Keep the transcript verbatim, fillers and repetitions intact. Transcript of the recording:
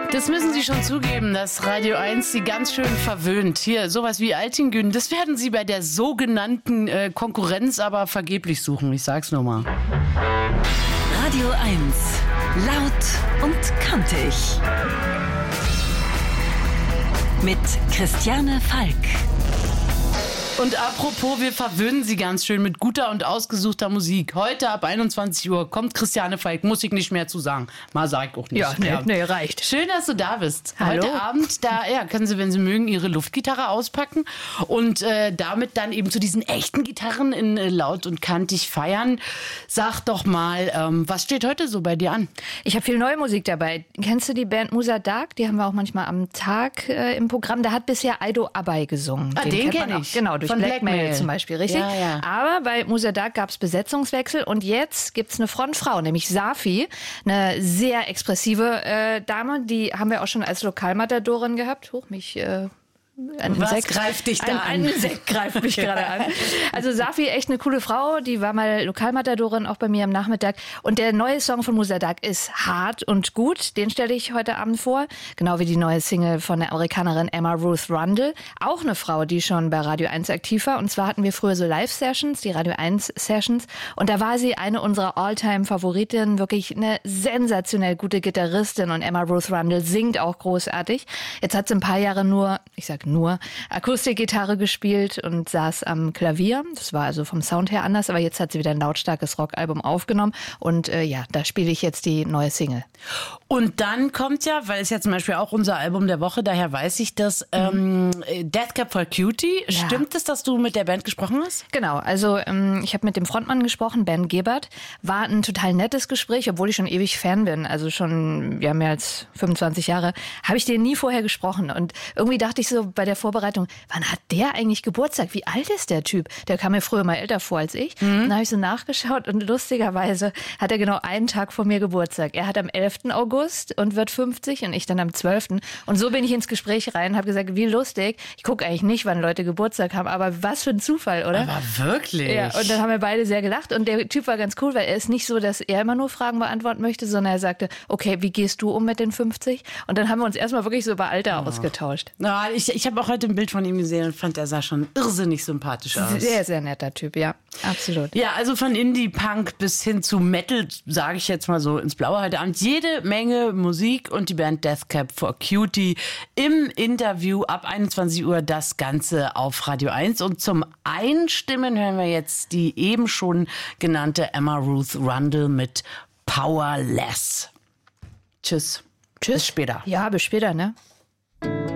Das müssen Sie schon zugeben, dass Radio eins Sie ganz schön verwöhnt. Hier, sowas wie Altingün, das werden Sie bei der sogenannten äh, Konkurrenz aber vergeblich suchen. Ich sag's nur mal. Radio eins. Laut und kantig. Mit Christiane Falk. Und apropos, wir verwöhnen Sie ganz schön mit guter und ausgesuchter Musik. Heute ab einundzwanzig Uhr kommt Christiane Falk. Muss ich nicht mehr zu sagen. Mal sag ich auch nicht. Ja, nee, nee, reicht. Schön, dass du da bist. Hallo. Heute Abend, da ja, können Sie, wenn Sie mögen, Ihre Luftgitarre auspacken und äh, damit dann eben zu diesen echten Gitarren in äh, laut und kantig feiern. Sag doch mal, ähm, was steht heute so bei dir an? Ich habe viel neue Musik dabei. Kennst du die Band Musa Dark? Die haben wir auch manchmal am Tag äh, im Programm. Da hat bisher Aido Abay gesungen. Ah, den, den kenne ich. Genau, durch Von Blackmail, Blackmail zum Beispiel, richtig? Ja, ja. Aber bei Musa Dark gab es Besetzungswechsel und jetzt gibt es eine Frontfrau, nämlich Safi, eine sehr expressive äh, Dame, die haben wir auch schon als Lokalmatadorin gehabt. Huch, mich... Äh Ein Was Insekt, greift dich da ein, an? Ein Insekt greift mich gerade an. Also Safi, echt eine coole Frau. Die war mal Lokalmatadorin, auch bei mir am Nachmittag. Und der neue Song von Musa Dark ist hart und gut. Den stelle ich heute Abend vor. Genau wie die neue Single von der Amerikanerin Emma Ruth Rundle. Auch eine Frau, die schon bei Radio eins aktiv war. Und zwar hatten wir früher so Live-Sessions, die Radio eins Sessions. Und da war sie eine unserer All-Time-Favoritinnen. Wirklich eine sensationell gute Gitarristin. Und Emma Ruth Rundle singt auch großartig. Jetzt hat sie ein paar Jahre nur, ich sag nur Akustikgitarre gespielt und saß am Klavier. Das war also vom Sound her anders, aber jetzt hat sie wieder ein lautstarkes Rockalbum aufgenommen und äh, ja, da spiele ich jetzt die neue Single. Und dann kommt ja, weil es ja zum Beispiel auch unser Album der Woche, daher weiß ich das, ähm, Death Cab for Cutie. Ja. Stimmt es, dass du mit der Band gesprochen hast? Genau, also ähm, ich habe mit dem Frontmann gesprochen, Ben Gebert. War ein total nettes Gespräch, obwohl ich schon ewig Fan bin, also schon ja, mehr als fünfundzwanzig Jahre, habe ich den nie vorher gesprochen. Und irgendwie dachte ich so bei der Vorbereitung, wann hat der eigentlich Geburtstag? Wie alt ist der Typ? Der kam mir früher mal älter vor als ich. Mhm. Dann habe ich so nachgeschaut und lustigerweise hat er genau einen Tag vor mir Geburtstag. Er hat am elften August und wird fünfzig und ich dann am zwölften Und so bin ich ins Gespräch rein und habe gesagt, wie lustig. Ich gucke eigentlich nicht, wann Leute Geburtstag haben, aber was für ein Zufall, oder? Aber wirklich? Ja, und dann haben wir beide sehr gelacht und der Typ war ganz cool, weil er ist nicht so, dass er immer nur Fragen beantworten möchte, sondern er sagte, okay, wie gehst du um mit den fünfzig? Und dann haben wir uns erstmal wirklich so über Alter oh. ausgetauscht. Na, ich ich habe auch heute ein Bild von ihm gesehen und fand, er sah schon irrsinnig sympathisch aus. Sehr, sehr netter Typ, ja, absolut. Ja, also von Indie-Punk bis hin zu Metal, sage ich jetzt mal so ins Blaue heute Abend, jede Menge Musik und die Band Death Cab for Cutie im Interview ab einundzwanzig Uhr, das Ganze auf Radio eins. Und zum Einstimmen hören wir jetzt die eben schon genannte Emma Ruth Rundle mit Powerless. Tschüss. Tschüss. Bis später. Ja, bis später, ne?